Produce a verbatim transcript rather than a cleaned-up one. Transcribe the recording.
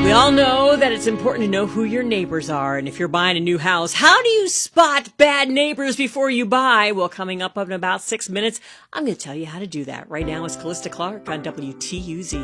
We all know that it's important to know who your neighbors are. And if you're buying a new house, how do you spot bad neighbors before you buy? Well, coming up in about six minutes, I'm going to tell you how to do that. Right now, it's Callista Clark on W T U Z.